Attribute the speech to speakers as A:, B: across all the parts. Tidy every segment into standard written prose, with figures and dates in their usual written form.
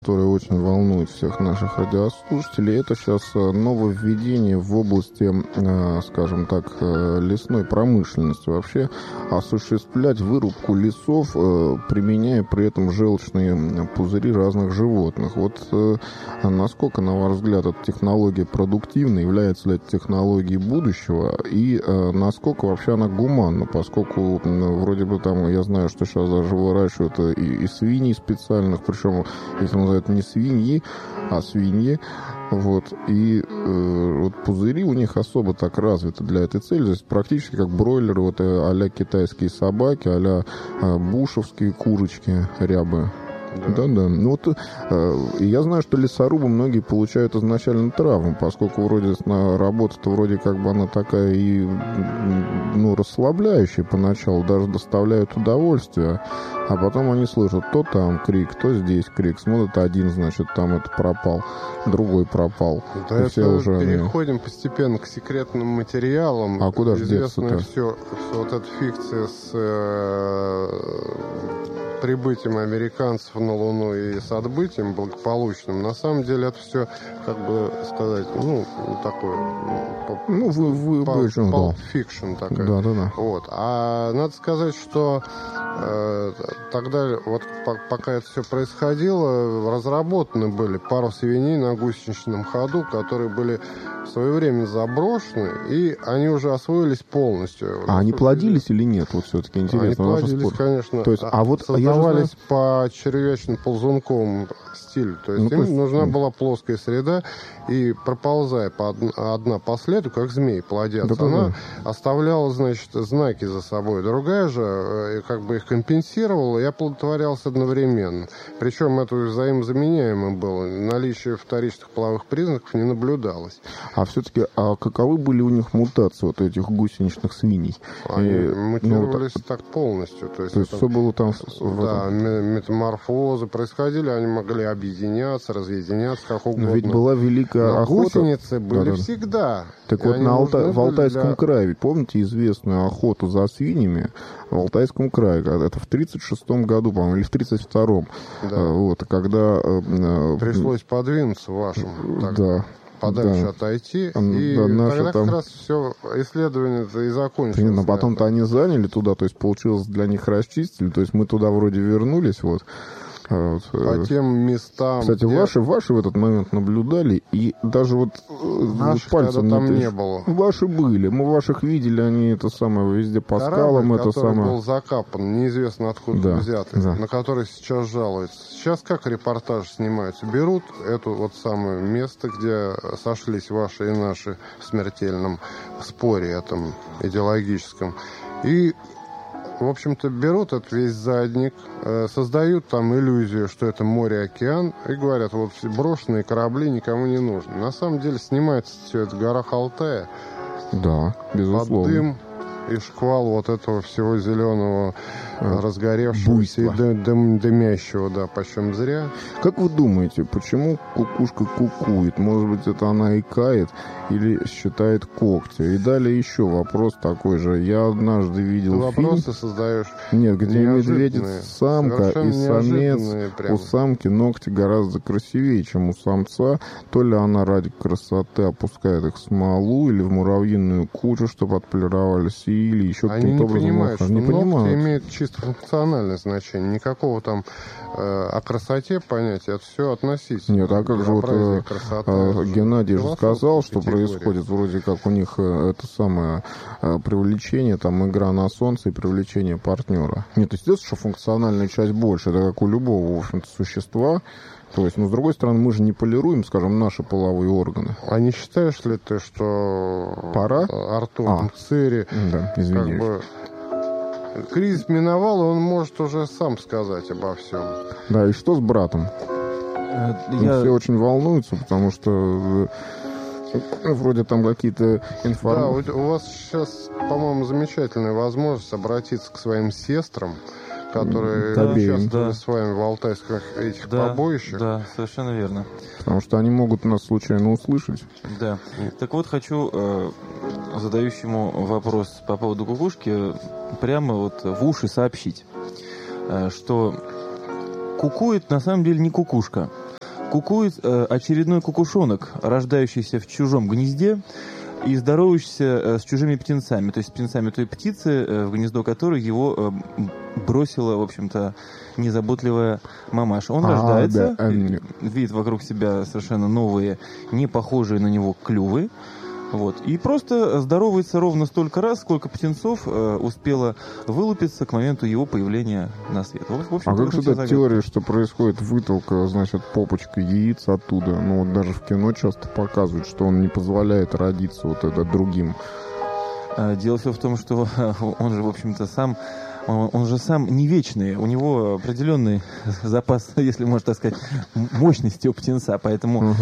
A: Которое очень волнует всех наших радиослушателей, это сейчас нововведение в области, скажем так, лесной промышленности. Вообще осуществлять вырубку лесов, применяя при этом желчные пузыри разных животных. Вот насколько, на ваш взгляд, эта технология продуктивна, является ли это технологией будущего, и насколько вообще она гуманна, поскольку вроде бы там, я знаю, что сейчас даже выращивают и свиней специальных, причем, если называют не свиньи, а свиньи. Вот. И вот пузыри у них особо так развиты для этой цели. То есть практически как бройлеры, вот а-ля китайские собаки, а-ля бушевские курочки рябы. Да. Ну вот я знаю, что лесорубы многие получают изначально травму, поскольку вроде работа-то вроде как бы она такая и расслабляющая поначалу, даже доставляет удовольствие, а потом они слышат то там крик, то здесь крик, смотрят один, значит, там это пропал, другой пропал.
B: Да, это уже переходим постепенно к секретным материалам.
A: А куда же деться-то?
B: Все вот эта фикция с прибытием американцев на Луну и с отбытием благополучным, на самом деле это все, как бы сказать, такое, pulp fiction такая.
A: Да.
B: Вот. А надо сказать, что тогда, вот пока это все происходило, разработаны были пару свиней на гусеничном ходу, которые были в свое время заброшены, и они уже освоились полностью.
A: А они плодились или нет? Вот все-таки интересно.
B: Они плодились, конечно.
A: То есть,
B: создавались по червячно-ползунковому стилю. То есть им нужна была плоская среда, и проползая одна по следу, как змеи плодятся, она оставляла, значит, знаки за собой. Другая же как бы их компенсировала и оплодотворялась одновременно. Причем это взаимозаменяемо было. Наличие вторичных половых признаков не наблюдалось.
A: А все-таки, каковы были у них мутации вот этих гусеничных свиней?
B: Они мутировались так полностью. То есть
A: все было там...
B: Да, метаморфозы происходили, они могли объединяться, разъединяться, как угодно.
A: Но ведь была великая охота.
B: Гусеницы были всегда.
A: Так вот, в Алтайском крае, помните известную охоту за свиньями в Алтайском крае? Это в 1936 году, по-моему, или в 1932.
B: Да.
A: Вот, когда...
B: Пришлось подвинуться вашим.
A: Да.
B: Подальше отойти, и тогда как раз все исследование и закончилось.
A: Но потом-то они заняли туда, то есть получилось для них расчистили, то есть мы туда вроде вернулись, вот.
B: По тем местам.
A: Кстати, ваши в этот момент наблюдали, и даже вот
B: пальцем там не было.
A: Ваши были, мы ваших видели, они это самое везде по скалам, это самое.
B: Был закапан, неизвестно откуда взятый, на который сейчас жалуются. Сейчас как репортажи снимаются? Берут это вот самое место, где сошлись ваши и наши в смертельном споре этом идеологическом, и в общем-то, берут этот весь задник, создают там иллюзию, что это море-океан, и говорят, вот брошенные корабли никому не нужны. На самом деле снимается все это в горах Алтая.
A: Да, безусловно.
B: Под дым и шквал вот этого всего зеленого, разгоревшегося и дымящего, да, почем зря.
A: Как вы думаете, почему кукушка кукует? Может быть, это она икает или считает когти? И далее еще вопрос такой же. Я однажды видел фильм...
B: Вопросы создаешь.
A: Нет, где медведица-самка и самец. У самки ногти гораздо красивее, чем у самца. То ли она ради красоты опускает их в смолу или в муравьиную кучу, чтобы отполировались, или еще каким-то образом...
B: Они не понимают, что ногти имеют чисто функциональное значение. Никакого там о красоте понятия, это все относительно.
A: Нет, а как же вот Геннадий же сказал, что происходит вроде как у них это самое привлечение, там игра на солнце и привлечение партнера. Нет, естественно, что функциональная часть больше, это как у любого, в общем-то, существа. То есть, но с другой стороны, мы же не полируем, скажем, наши половые органы.
B: А не считаешь ли ты, что
A: пора?
B: Артур Мцери,
A: да, извиняюсь,
B: как бы кризис миновал, и он может уже сам сказать обо всем.
A: Да, и что с братом? Все очень волнуются, потому что вроде там какие-то информации.
B: Да, у вас сейчас, по-моему, замечательная возможность обратиться к своим сестрам, которые участвовали с вами в алтайских этих побоищах.
C: Да, совершенно верно.
A: Потому что они могут нас случайно услышать.
C: Да. Так вот, хочу задающему вопрос по поводу кукушки прямо вот в уши сообщить, что кукует на самом деле не кукушка. Кукует очередной кукушонок, рождающийся в чужом гнезде и здоровающийся с чужими птенцами, то есть с птенцами той птицы, в гнездо которой его бросила, в общем-то, незаботливая мамаша. Он рождается, видит вокруг себя совершенно новые, не похожие на него клювы, вот, и просто здоровается ровно столько раз, сколько птенцов успело вылупиться к моменту его появления на свет. В общем,
A: как же эта теория, что происходит вытолка, значит, попочкой яиц оттуда? Ну, вот даже в кино часто показывают, что он не позволяет родиться вот это другим.
C: Дело все в том, что он же, в общем-то, он же сам не вечный, у него определенный запас, если можно так сказать, мощности у птенца, поэтому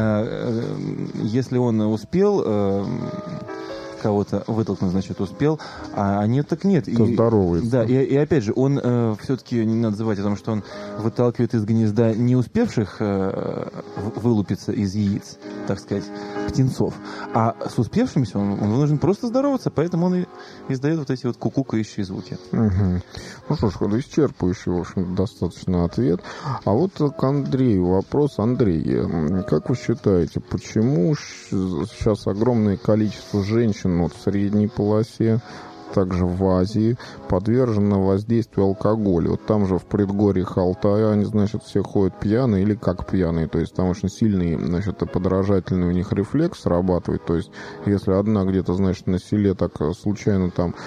C: если он успел кого-то вытолкнуть, значит, успел, а нет, так нет.
A: То здоровый.
C: Да, и опять же, он все-таки, не надо забывать о том, что он выталкивает из гнезда не успевших вылупиться из яиц, так сказать, птенцов, а с успевшимися он вынужден просто здороваться, поэтому он и издает вот эти вот кукукающие звуки.
A: Угу. Ну что ж, исчерпывающий, в общем, достаточно ответ. А вот к Андрею вопрос. Андрей, как вы считаете, почему сейчас огромное количество женщин в средней полосе, также в Азии, подвержено воздействию алкоголя? Вот там же в предгорьях Алтая они, значит, все ходят пьяные или как пьяные. То есть там очень сильный, значит, подражательный у них рефлекс срабатывает. То есть если одна где-то, значит, на селе так случайно там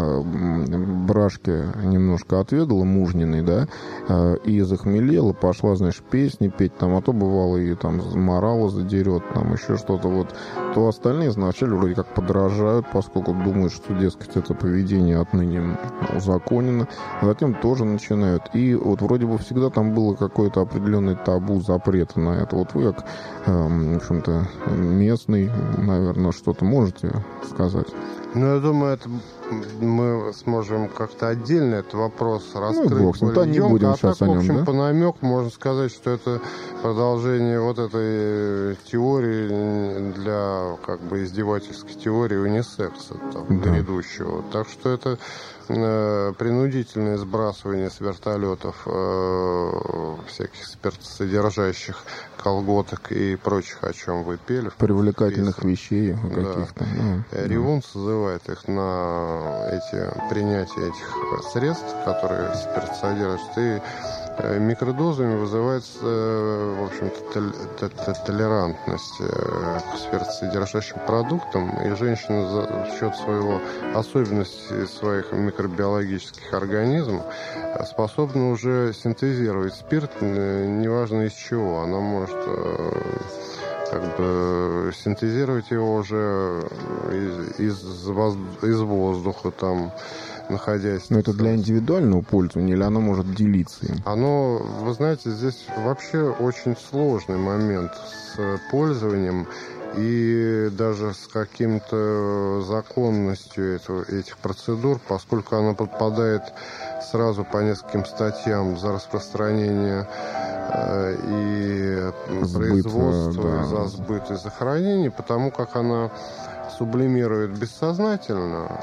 A: брашки немножко отведала мужниной, да, и захмелела, пошла, значит, песни петь там, а то бывало и там морала задерет, там еще что-то вот, то остальные вначале вроде как подражают, поскольку думают, что, дескать, это поведение отныне узаконено, затем тоже начинают. И вот вроде бы всегда там было какое-то определенное табу, запрета на это. Вот вы, как, в общем-то, местный, наверное, что-то можете сказать?
B: Ну, я думаю, это мы сможем как-то отдельно этот вопрос раскрыть.
A: Ну, бог,
B: более
A: не будем
B: емко,
A: сейчас
B: так,
A: о нем,
B: в общем,
A: да?
B: по намеку можно сказать, что это продолжение вот этой теории для, как бы, издевательской теории унисекса там, грядущего. Так что это принудительное сбрасывание с вертолетов всяких спиртосодержащих колготок и прочих, о чем вы пели.
A: Привлекательных вещей каких-то.
B: Да. Ревун созывает их на принятие этих средств, которые спиртосодержат, и микродозами вызывается, в общем-то, толерантность к спиртосодержащим продуктам, и женщина за счет особенностей своих микробиологических организмов способна уже синтезировать спирт, неважно из чего. Она может как бы синтезировать его уже из воздуха, там, находясь...
A: Но это для индивидуального пользования или оно может делиться им?
B: Оно, вы знаете, здесь вообще очень сложный момент с пользованием и даже с каким-то законностью этих процедур, поскольку она подпадает сразу по нескольким статьям за распространение и производство, за сбыт и за хранение, потому как она сублимирует бессознательно,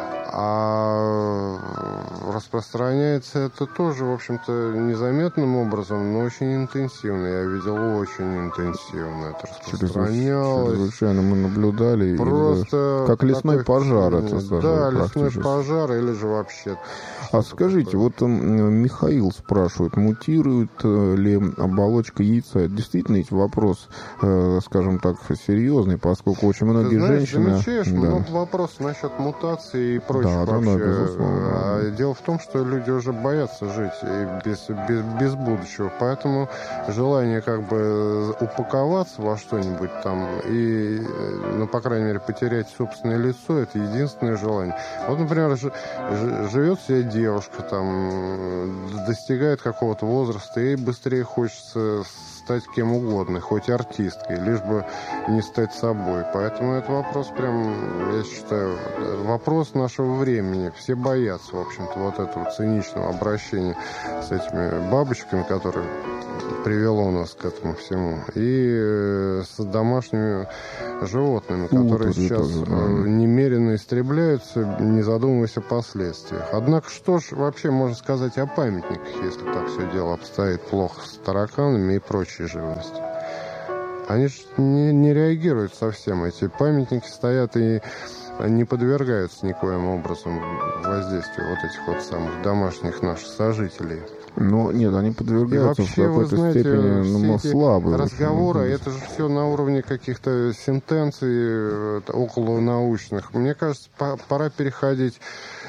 B: а распространяется это тоже, в общем-то, незаметным образом, но очень интенсивно. Я видел, очень интенсивно это распространялось.
A: Чрезвычайно мы наблюдали.
B: Просто
A: как лесной пожар это даже.
B: Да, лесной пожар или же вообще.
A: А скажите, вот Михаил спрашивает, мутирует ли оболочка яйца? Действительно, ведь вопрос, скажем так, серьезный, поскольку очень многие женщины...
B: Замечаешь, вопрос насчет мутации и прочего.
A: Да,
B: дело в том, что люди уже боятся жить без будущего, поэтому желание как бы упаковаться во что-нибудь там и, ну, по крайней мере, потерять собственное лицо, это единственное желание. Вот, например, живет себе девушка, там, достигает какого-то возраста, ей быстрее хочется стать кем угодно, хоть артисткой, лишь бы не стать собой. Поэтому это вопрос прям, я считаю, вопрос нашего нашего времени. Все боятся, в общем-то, вот этого циничного обращения с этими бабочками, которые привело нас к этому всему. И с домашними животными, которые сейчас немерено истребляются, не задумываясь о последствиях. Однако, что ж вообще можно сказать о памятниках, если так все дело обстоит плохо с тараканами и прочей живностью? Они же не реагируют совсем. Эти памятники стоят и не подвергаются никоим образом воздействию вот этих вот самых домашних наших сожителей.
A: Ну, нет, они подвергаются вообще, в какой-то степени, но слабые.
B: Разговоры, это же все на уровне каких-то сентенций околонаучных. Мне кажется, пора переходить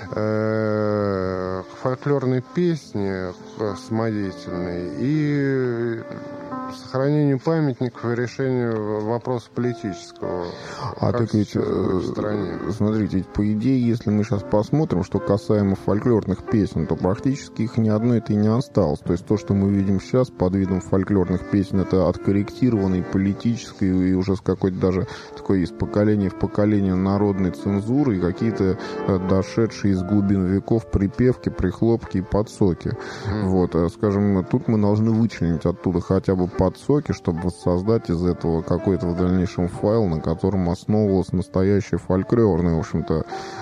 B: к фольклорной песне самодеятельной и сохранению памятников и решению вопроса политического.
A: А так ведь, смотрите, ведь по идее, если мы сейчас посмотрим, что касаемо фольклорных песен, то практически их ни одной-то и не осталось. То есть то, что мы видим сейчас под видом фольклорных песен, это откорректированной политической и уже с какой-то даже такой из поколения в поколение народной цензуры и какие-то дошедшие из глубин веков припевки, прихлопки и подсоки. Вот, скажем, тут мы должны вычленить оттуда хотя бы подсоки, чтобы воссоздать из этого какой-то в дальнейшем файл, на котором основывалась настоящая фольклорная, в общем-то,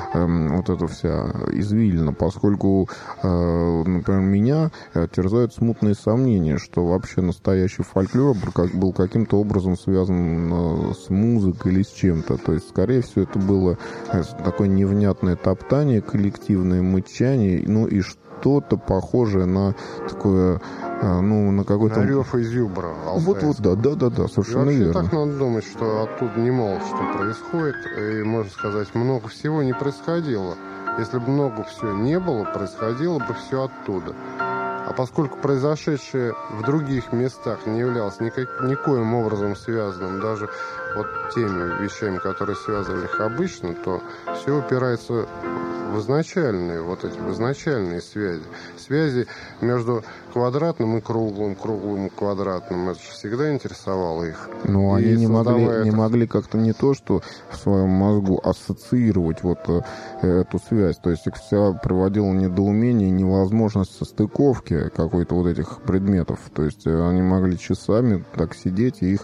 A: вот эта вся извилина, поскольку, например, меня терзают смутные сомнения, что вообще настоящий фольклор был каким-то образом связан с музыкой или с чем-то. То есть, скорее всего, это было такое невнятное топтание, коллективное мычание, ну и что-то похожее на такое, ну, на какой-то...
B: На рев из юбра.
A: Вот, да, совершенно
B: и
A: верно.
B: Так надо думать, что оттуда немало что происходит, и, можно сказать, много всего не происходило. Если бы много всего не было, происходило бы все оттуда. А поскольку произошедшее в других местах не являлось никоим образом связанным даже вот теми вещами, которые связывали их обычно, то все упирается в изначальные, вот эти изначальные связи. Связи между квадратным и круглым и квадратным. Это же всегда интересовало их.
A: Но они не могли как-то не то, что в своем мозгу ассоциировать вот эту связь. То есть их вся приводило недоумение, невозможность состыковки какой-то вот этих предметов. То есть они могли часами так сидеть и их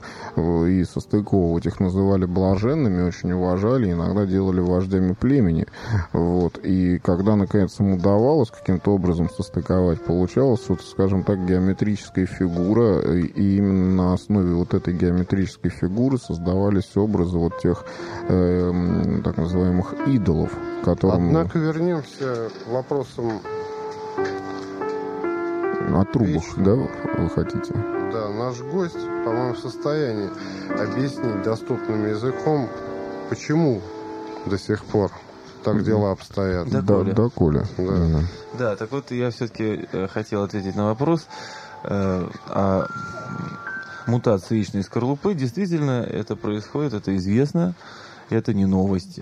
A: и состыковывать. Их называли блаженными, очень уважали, иногда делали вождями племени. Вот. И когда, наконец, им удавалось каким-то образом состыковать, получалось, вот, скажем так, геометрическая фигура, и именно на основе вот этой геометрической фигуры создавались образы вот тех так называемых идолов, которым...
B: Однако вернемся к вопросам
A: о трубах, да, вы хотите?
B: Да, наш гость, по-моему, в состоянии объяснить доступным языком, почему до сих пор так дела обстоят.
A: Да, Коля.
C: Да, так вот я все-таки хотел ответить на вопрос о мутации яичной скорлупы. Действительно, это происходит, это известно, это не новость.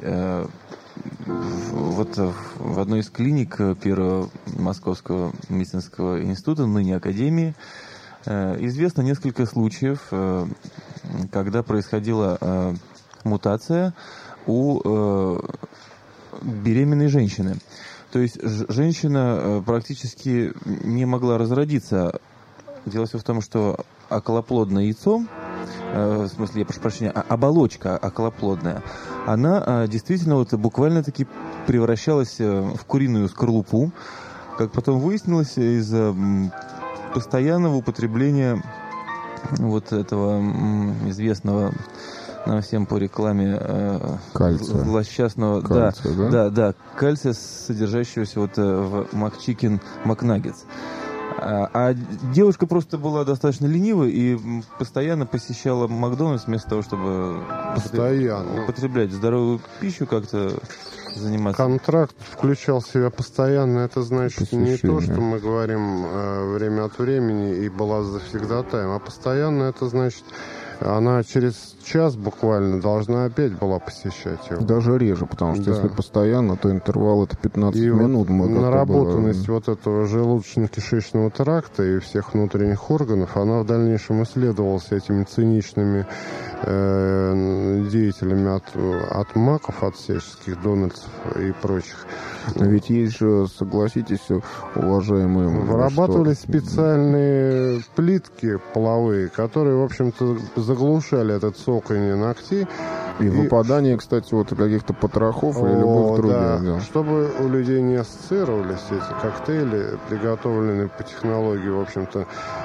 C: Вот в одной из клиник Первого Московского медицинского института, ныне Академии, известно несколько случаев, когда происходила мутация у беременной женщины. То есть женщина практически не могла разродиться. Дело все в том, что околоплодное яйцо, в смысле, я прошу прощения, оболочка околоплодная, она действительно вот буквально-таки превращалась в куриную скорлупу, как потом выяснилось, из-за постоянного употребления вот этого известного нам всем по рекламе
A: кальция.
C: Злосчастного кальция, кальция, содержащегося вот в McChicken McNuggets. А девушка просто была достаточно ленивой и постоянно посещала Макдональдс вместо того, чтобы употреблять здоровую пищу, как-то заниматься.
B: Контракт включал в себя постоянно. Это значит не то, что мы говорим время от времени и была завсегдатаем, а постоянно это значит... Она через час буквально должна опять была посещать его.
A: Даже реже, потому что если постоянно, то интервал это 15 минут.
B: Вот наработанность вот этого желудочно-кишечного тракта и всех внутренних органов, она в дальнейшем исследовалась этими циничными деятелями от маков, от всяческих Дональд и прочих.
A: Но ведь есть же, согласитесь, уважаемые...
B: Вырабатывались специальные плитки половые, которые, в общем-то, заглушали этот цоканье ногтей.
A: И выпадание, кстати, вот каких-то потрохов или любых других. Да.
B: Чтобы у людей не ассоциировались эти коктейли, приготовленные по технологии, в общем-то,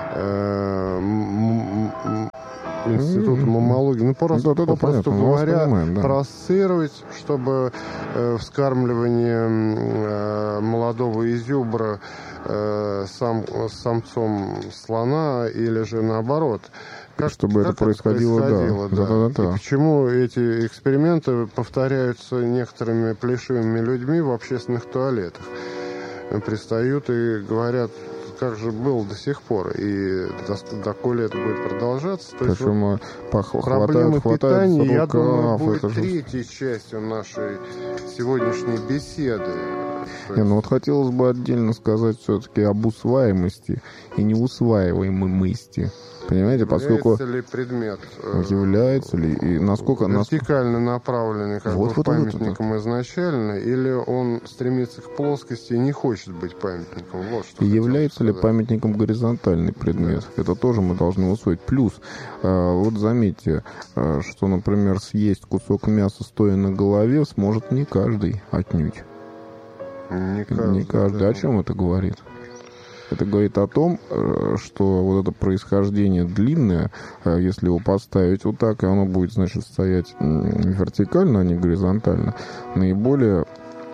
B: Института маммологии. Ну, просто, попросту говоря, проассоциировать, чтобы вскармливание молодого изюбра самцом слона или же наоборот.
A: Чтобы это происходило, да.
B: И почему эти эксперименты повторяются некоторыми плешивыми людьми в общественных туалетах? Пристают и говорят, как же было до сих пор, и доколе это будет продолжаться. То
A: причем
B: есть, проблемы питания, я думаю, будет
A: же...
B: третьей частью нашей сегодняшней беседы.
A: Ну вот хотелось бы отдельно сказать все-таки об усваиваемости и неусваиваемости. Понимаете, поскольку...
B: Является ли предмет...
A: Является ли? И насколько...
B: Вертикально направленный памятником изначально, или он стремится к плоскости и не хочет быть памятником? Вот что
A: является ли памятником горизонтальный предмет? Да. Это тоже мы должны усвоить. Плюс, вот заметьте, что, например, съесть кусок мяса, стоя на голове, сможет не каждый отнюдь. Не каждый. Да. О чем это говорит? Это говорит о том, что вот это происхождение длинное, если его поставить вот так, и оно будет, значит, стоять вертикально, а не горизонтально, наиболее,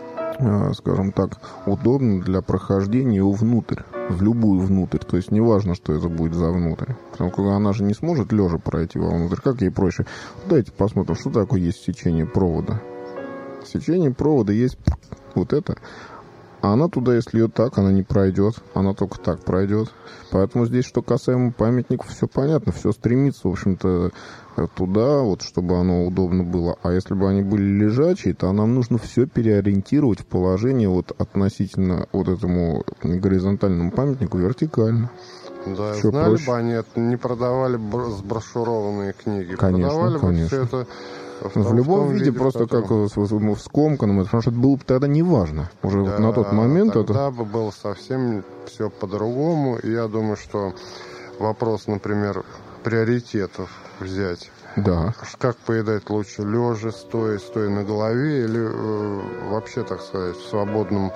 A: скажем так, удобно для прохождения его внутрь, в любую внутрь. То есть неважно, что это будет за внутрь. Потому что она же не сможет лежа пройти вовнутрь. Как ей проще? Давайте посмотрим, что такое есть сечение провода. Сечение провода есть вот это. А она туда, если ее так, она не пройдет. Она только так пройдет. Поэтому здесь, что касаемо памятников, все понятно. Все стремится, в общем-то, туда, вот, чтобы оно удобно было. А если бы они были лежачие, то нам нужно все переориентировать в положение вот относительно вот этому горизонтальному памятнику вертикально.
B: Да, все знали проще. Бы они это, не продавали сброшурованные книги.
A: Конечно,
B: продавали
A: конечно.
B: Бы все это...
A: В любом виде, просто как в скомканном, потому что это было бы тогда неважно. Уже да, вот на тот момент
B: тогда бы было совсем все по-другому. И я думаю, что вопрос, например, приоритетов взять.
A: Да.
B: Как поедать лучше, лежа, стоя на голове или вообще, так сказать, в свободном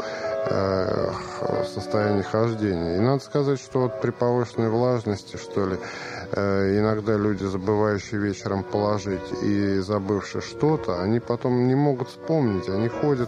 B: состоянии хождения. И надо сказать, что вот при повышенной влажности, что ли, иногда люди, забывающие вечером положить и забывшие что-то, они потом не могут вспомнить. Они ходят,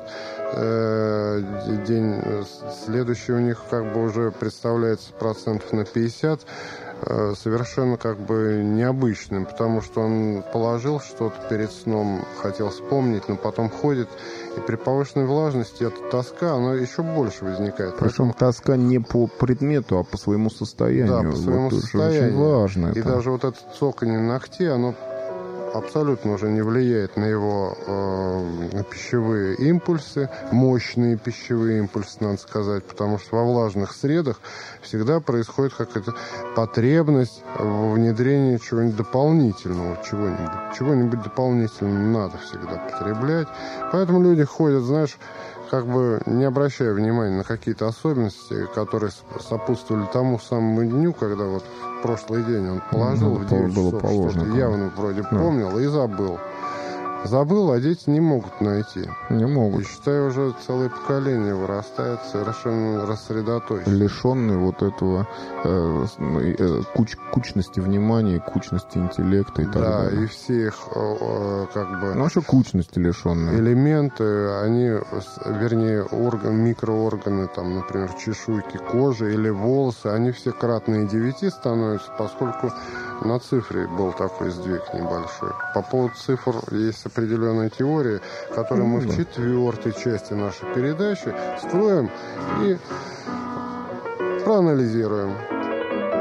B: день следующий у них как бы уже представляется процентов на 50, совершенно как бы необычным, потому что он положил что-то перед сном, хотел вспомнить, но потом ходит, и при повышенной влажности эта тоска, она еще больше возникает.
A: Причем тоска не по предмету, а по своему состоянию.
B: Да, по своему состоянию.
A: Очень важно.
B: И даже вот это цоканье ногтей, оно абсолютно уже не влияет на его пищевые импульсы, мощные пищевые импульсы, надо сказать, потому что во влажных средах всегда происходит какая-то потребность во внедрении чего-нибудь дополнительного, чего-нибудь дополнительного надо всегда потреблять. Поэтому люди ходят, знаешь, как бы не обращая внимания на какие-то особенности, которые сопутствовали тому самому дню, когда вот в прошлый день он положил в 9 часов, что-то явно вроде помнил и забыл. Забыл, а дети не могут найти.
A: Не могут.
B: И, считаю, уже целое поколение вырастает совершенно рассредоточено.
A: Лишенный вот этого кучности внимания, кучности интеллекта и так далее.
B: Да, и все их как бы...
A: Ну, а что кучности лишенные?
B: Элементы, они, вернее, микроорганы, там, например, чешуйки кожи или волосы, они все кратные 9 становятся, поскольку на цифре был такой сдвиг небольшой. По поводу цифр есть определенная теория, которую мы в 4-й части нашей передачи строим и проанализируем.